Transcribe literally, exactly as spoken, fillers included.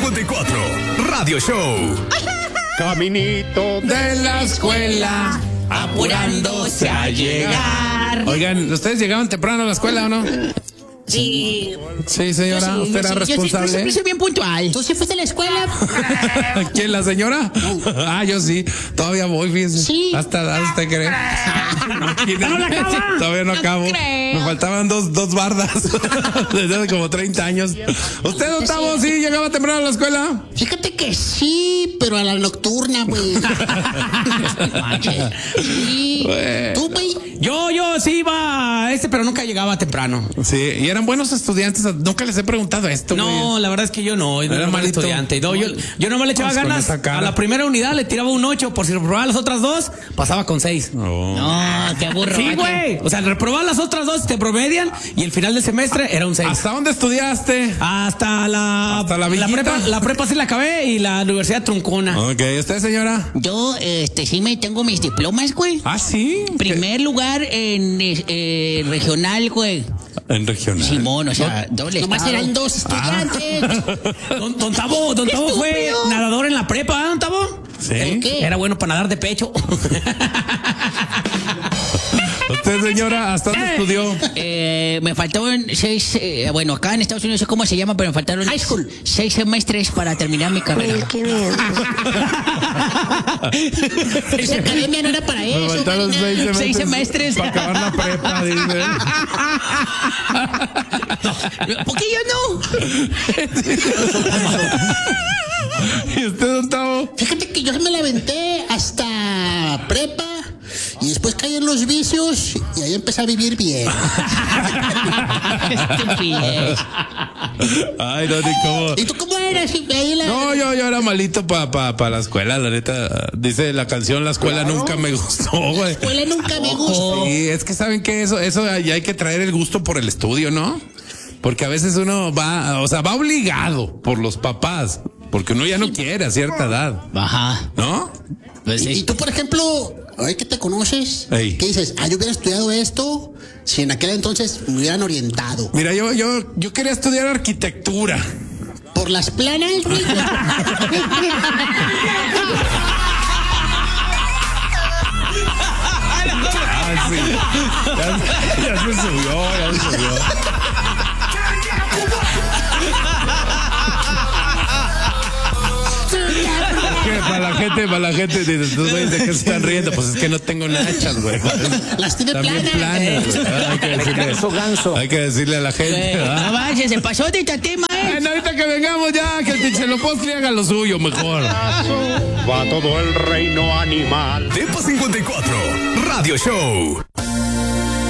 cincuenta y cuatro, Radio Show. Caminito de la escuela, apurándose a llegar. Oigan, ¿ustedes llegaban temprano a la escuela o no? Sí. Sí, señora, Yo sí, ¿usted yo era sí, yo responsable? siempre, siempre soy bien puntual. ¿Tú sí fuiste a la escuela? ¿Quién, la señora? Ah, yo sí. Todavía voy, fíjense. Sí. Hasta, hasta ¿usted cree? ¿No la acaba? Todavía no, No acabo. creo. Me faltaban dos, dos bardas. Desde hace como treinta años. ¿Usted, Octavo, sí llegaba temprano a la escuela? Fíjate que sí, pero a la nocturna, güey. Sí. Güey. ¿Tú, güey? Yo, yo sí iba a este, pero nunca llegaba temprano. Sí, y eran buenos estudiantes. Nunca les he preguntado esto, güey. No, la verdad es que yo no. Yo no Era era mal malito. estudiante. No, yo, yo no me le echaba Vamos con ganas. esa cara. A la primera unidad le tiraba un ocho. Por si reprobaba las otras dos, pasaba con seis. Oh. No, qué burro. Sí, güey. O sea, reprobaba las otras dos, te promedian. Y el final del semestre era un seis. ¿Hasta dónde estudiaste? Hasta la. ¿Hasta la villita? prepa, la prepa sí la acabé y la universidad truncona. Ok, ¿usted, señora? Yo, este, sí me tengo mis diplomas, güey. Ah, sí. Primer lugar en eh, regional, güey. En regional. Simón, o sea, doble. Nomás estado. eran dos estudiantes. Don, don Tavo, don ¡Qué Tavo fue estúpido! nadador en la prepa, ¿eh, don Tavo? Sí. ¿El qué? Era bueno para nadar de pecho. ¿Usted, señora, hasta dónde estudió? Eh, me faltaron seis, eh, bueno, acá en Estados Unidos no sé cómo se llama, pero me faltaron high school, seis semestres para terminar mi carrera. Esa academia no era para Me eso. faltaron mana. seis semestres. Seis semestres. Para acabar la prepa, dice. ¿Por qué yo no? ¿Y usted, don Tavo? Fíjate que yo me la aventé hasta prepa y después caí en los vicios y ahí empecé a vivir bien. Estupidez. Ay, no, ni cómo. ¿Y tú cómo eras? Ahí la... No, yo, yo era malito para pa, pa la escuela, la neta. Dice la canción, la escuela nunca me gustó, güey. La escuela nunca me gustó. Sí, es que saben que eso, eso ya hay que traer el gusto por el estudio, ¿no? Porque a veces uno va, o sea, va obligado por los papás, porque uno ya no quiere a cierta edad, Ajá. ¿no? Pues sí. Y tú, por ejemplo, hoy que te conoces, Ey. ¿qué dices? Ah, yo hubiera estudiado esto si en aquel entonces me hubieran orientado. Mira, yo, yo, yo quería estudiar arquitectura. Por las planas, güey. Ah, sí. Ya, ya se subió, ya se subió. Es que para la gente, para la gente, dices, tú, güey, ¿de qué se están riendo? Pues es que no tengo nachas, güey. Las tiene También planas. planas, güey. Hay que decirle, Ganso, ganso. hay que decirle a la gente, Güey, ¿verdad? no manches, se pasó de este tema, eh. Bueno, ahorita que vengamos ya, que el Tichelopochtli haga lo suyo mejor. Va todo el reino animal. Tepa cincuenta y cuatro, Radio Show.